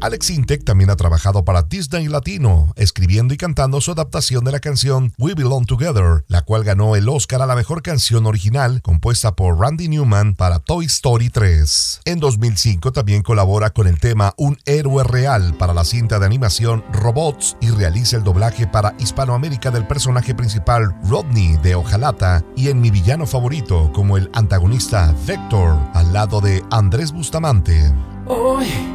Alex Intec también ha trabajado para Disney Latino, escribiendo y cantando su adaptación de la canción We Belong Together, la cual ganó el Oscar a la mejor canción original, compuesta por Randy Newman para Toy Story 3. En 2005 también colabora con el tema Un héroe real para la cinta de animación Robots y realiza el doblaje para Hispanoamérica del personaje principal Rodney de Ojalata y en Mi villano favorito como el antagonista Vector al lado de Andrés Bustamante. Hoy